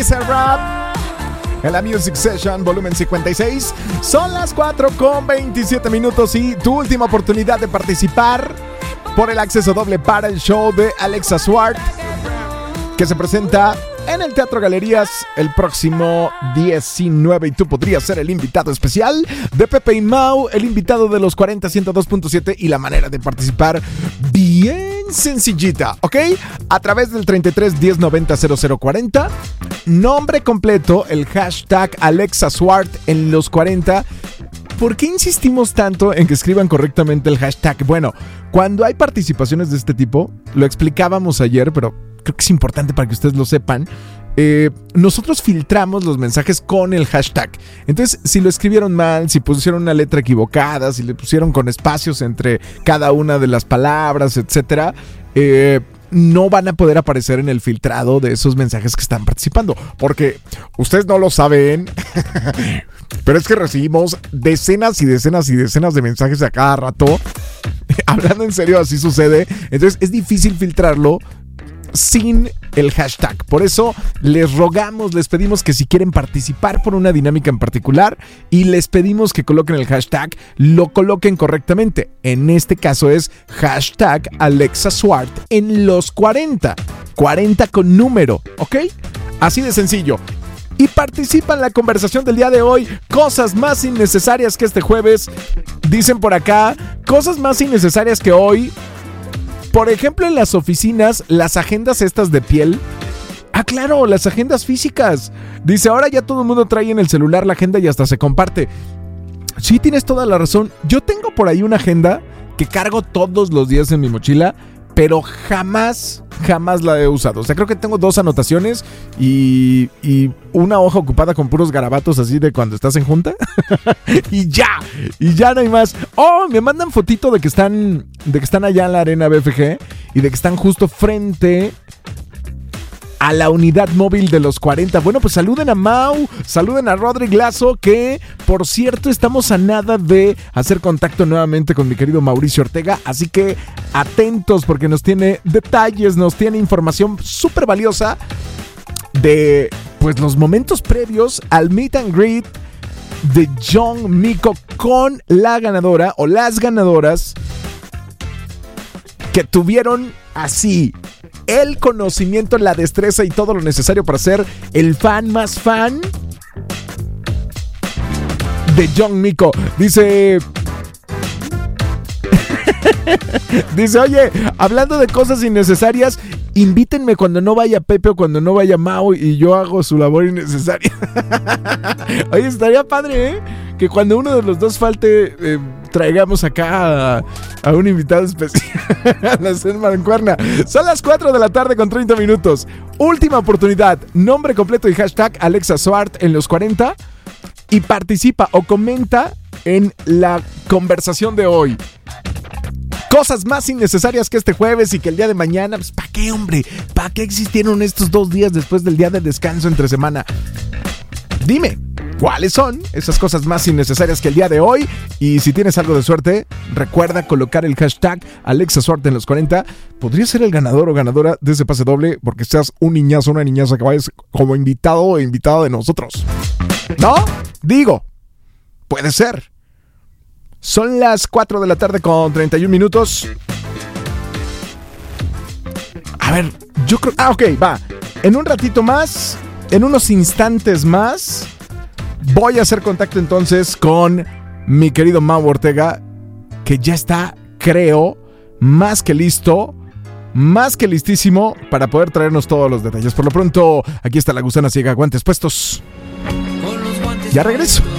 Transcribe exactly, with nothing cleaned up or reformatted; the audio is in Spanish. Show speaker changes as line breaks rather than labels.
Bizarrap en la Music Session volumen cincuenta y seis. Son las cuatro con veintisiete minutos y tu última oportunidad de participar por el acceso doble para el show de Alexa Swart, que se presenta en el Teatro Galerías el próximo diecinueve, y tú podrías ser el invitado especial de Pepe y Mau, el invitado de los cuarenta ciento dos punto siete. Y la manera de participar bien sencillita, ¿ok? A través del treinta y tres diez noventa cero cero cuarenta, nombre completo, el hashtag Alexa Swart en los cuarenta. ¿Por qué insistimos tanto en que escriban correctamente el hashtag? Bueno, cuando hay participaciones de este tipo, lo explicábamos ayer, pero creo que es importante para que ustedes lo sepan. Eh, nosotros filtramos los mensajes con el hashtag. Entonces, si lo escribieron mal, si pusieron una letra equivocada, si le pusieron con espacios entre cada una de las palabras, etcétera, eh, no van a poder aparecer en el filtrado de esos mensajes que están participando. Porque ustedes no lo saben, pero es que recibimos decenas y decenas y decenas de mensajes a cada rato. Hablando en serio, así sucede. Entonces, es difícil filtrarlo sin el hashtag. Por eso les rogamos, les pedimos que si quieren participar por una dinámica en particular y les pedimos que coloquen el hashtag, lo coloquen correctamente. En este caso es hashtag Alexa Swart en los cuarenta. cuarenta con número, ¿ok? Así de sencillo. Y participa en la conversación del día de hoy. Cosas más innecesarias que este jueves. Dicen por acá, cosas más innecesarias que hoy. Por ejemplo, en las oficinas, las agendas estas de piel. Ah, claro, las agendas físicas. Dice, ahora ya todo el mundo trae en el celular la agenda y hasta se comparte. Sí, tienes toda la razón. Yo tengo por ahí una agenda que cargo todos los días en mi mochila, pero jamás, jamás la he usado. O sea, creo que tengo dos anotaciones y, y una hoja ocupada con puros garabatos así de cuando estás en junta. Y ya, y ya no hay más. Oh, me mandan fotito de que están, de que están allá en la arena B F G y de que están justo frente a la unidad móvil de los cuarenta. Bueno, pues saluden a Mau, saluden a Rodrigo Lazo, que por cierto estamos a nada de hacer contacto nuevamente con mi querido Mauricio Ortega, así que atentos porque nos tiene detalles, nos tiene información súper valiosa de pues los momentos previos al meet and greet de John Mico con la ganadora o las ganadoras que tuvieron así el conocimiento, la destreza y todo lo necesario para ser el fan más fan de John Mico. Dice... Dice, oye, hablando de cosas innecesarias, invítenme cuando no vaya Pepe o cuando no vaya Mau y yo hago su labor innecesaria. Oye, estaría padre, ¿eh? Que cuando uno de los dos falte, eh, traigamos acá a, a un invitado especial a la Cen Mancuerna. Son las cuatro de la tarde con treinta minutos. Última oportunidad. Nombre completo y hashtag Alexa Swart en los cuarenta. Y participa o comenta en la conversación de hoy. Cosas más innecesarias que este jueves y que el día de mañana. Pues, ¿para qué, hombre? ¿Para qué existieron estos dos días después del día de descanso entre semana? Dime, ¿cuáles son esas cosas más innecesarias que el día de hoy? Y si tienes algo de suerte, recuerda colocar el hashtag Alexa Swart en los cuarenta. Podría ser el ganador o ganadora de ese pase doble porque seas un niñazo o una niñaza que vayas como invitado o invitada de nosotros. ¿No? Digo, puede ser. Son las cuatro de la tarde con treinta y un minutos. A ver, yo creo... Ah, ok, va. En un ratito más, en unos instantes más, voy a hacer contacto entonces con mi querido Mau Ortega, que ya está, creo, más que listo, más que listísimo para poder traernos todos los detalles. Por lo pronto, aquí está la gusana ciega, guantes puestos. Ya regreso.